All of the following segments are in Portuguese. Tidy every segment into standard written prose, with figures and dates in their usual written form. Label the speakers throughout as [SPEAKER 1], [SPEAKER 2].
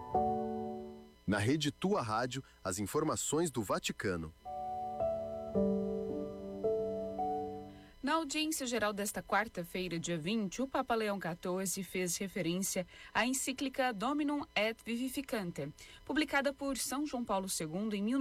[SPEAKER 1] Na Rede Tua Rádio, as informações do Vaticano.
[SPEAKER 2] Na audiência geral desta quarta-feira, dia 20, o Papa Leão XIV fez referência à encíclica Dominum et Vivificantem, publicada por São João Paulo II em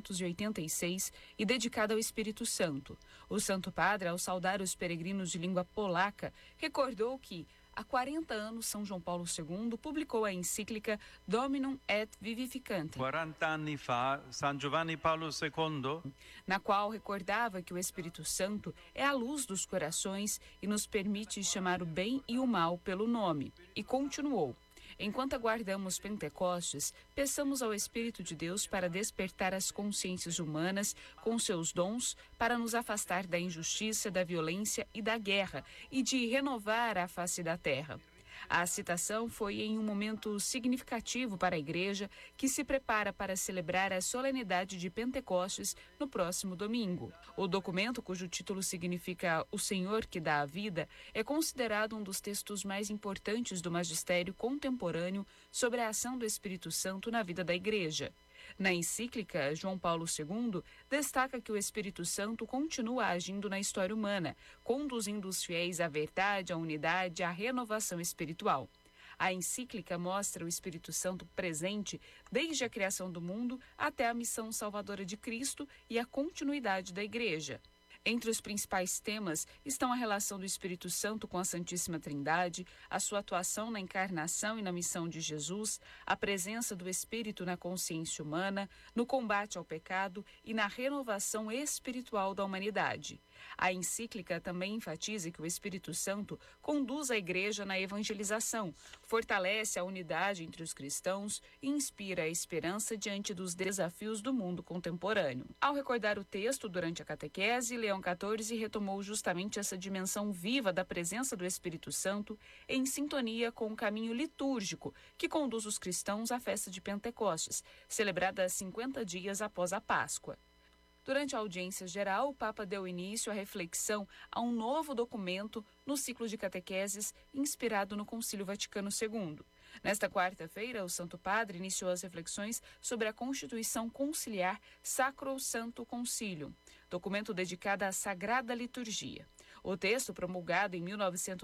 [SPEAKER 2] 1986 e dedicada ao Espírito Santo. O Santo Padre, ao saudar os peregrinos de língua polaca, recordou que há 40 anos, São João Paulo II publicou a encíclica Dominum et Vivificantem.
[SPEAKER 3] 40 anni fa, San Giovanni Paolo II,
[SPEAKER 2] na qual recordava que o Espírito Santo é a luz dos corações e nos permite chamar o bem e o mal pelo nome. E continuou: enquanto aguardamos Pentecostes, peçamos ao Espírito de Deus para despertar as consciências humanas com seus dons, para nos afastar da injustiça, da violência e da guerra e de renovar a face da terra. A citação foi em um momento significativo para a Igreja, que se prepara para celebrar a solenidade de Pentecostes no próximo domingo. O documento, cujo título significa O Senhor que dá a vida, é considerado um dos textos mais importantes do magistério contemporâneo sobre a ação do Espírito Santo na vida da Igreja. Na encíclica, João Paulo II destaca que o Espírito Santo continua agindo na história humana, conduzindo os fiéis à verdade, à unidade, à renovação espiritual. A encíclica mostra o Espírito Santo presente desde a criação do mundo até a missão salvadora de Cristo e a continuidade da Igreja. Entre os principais temas estão a relação do Espírito Santo com a Santíssima Trindade, a sua atuação na encarnação e na missão de Jesus, a presença do Espírito na consciência humana, no combate ao pecado e na renovação espiritual da humanidade. A encíclica também enfatiza que o Espírito Santo conduz a Igreja na evangelização, fortalece a unidade entre os cristãos e inspira a esperança diante dos desafios do mundo contemporâneo. Ao recordar o texto durante a catequese, Leão XIV retomou justamente essa dimensão viva da presença do Espírito Santo em sintonia com o caminho litúrgico que conduz os cristãos à festa de Pentecostes, celebrada 50 dias após a Páscoa. Durante a audiência geral, o Papa deu início à reflexão a um novo documento no ciclo de catequeses inspirado no Concílio Vaticano II. Nesta quarta-feira, o Santo Padre iniciou as reflexões sobre a Constituição Conciliar Sacro Sancto Concilium, documento dedicado à Sagrada Liturgia. O texto, promulgado em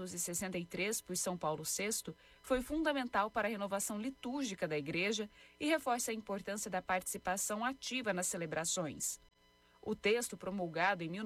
[SPEAKER 2] 1963 por São Paulo VI, foi fundamental para a renovação litúrgica da Igreja e reforça a importância da participação ativa nas celebrações. O texto, promulgado em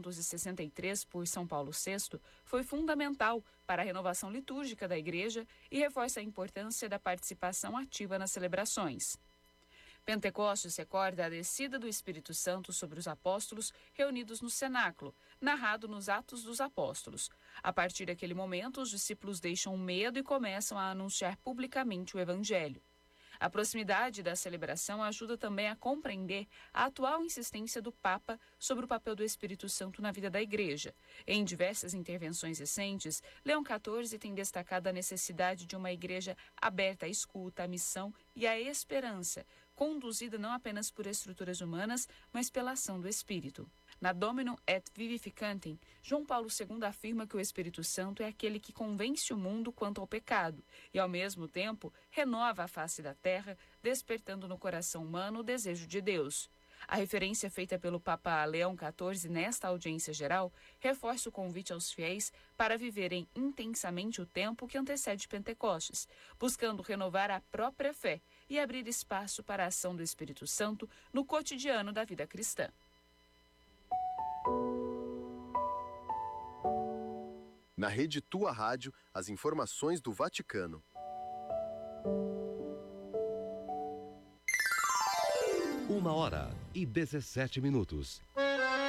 [SPEAKER 2] 1963 por São Paulo VI, foi fundamental para a renovação litúrgica da Igreja e reforça a importância da participação ativa nas celebrações. Pentecostes recorda a descida do Espírito Santo sobre os apóstolos reunidos no cenáculo, narrado nos Atos dos Apóstolos. A partir daquele momento, os discípulos deixam o medo e começam a anunciar publicamente o Evangelho. A proximidade da celebração ajuda também a compreender a atual insistência do Papa sobre o papel do Espírito Santo na vida da Igreja. Em diversas intervenções recentes, Leão XIV tem destacado a necessidade de uma Igreja aberta à escuta, à missão e à esperança, conduzida não apenas por estruturas humanas, mas pela ação do Espírito. Na Dominum et Vivificantem, João Paulo II afirma que o Espírito Santo é aquele que convence o mundo quanto ao pecado e, ao mesmo tempo, renova a face da terra, despertando no coração humano o desejo de Deus. A referência feita pelo Papa Leão XIV nesta audiência geral reforça o convite aos fiéis para viverem intensamente o tempo que antecede Pentecostes, buscando renovar a própria fé e abrir espaço para a ação do Espírito Santo no cotidiano da vida cristã.
[SPEAKER 1] Na Rede Tua Rádio, as informações do Vaticano.
[SPEAKER 4] Uma hora e 17 minutos.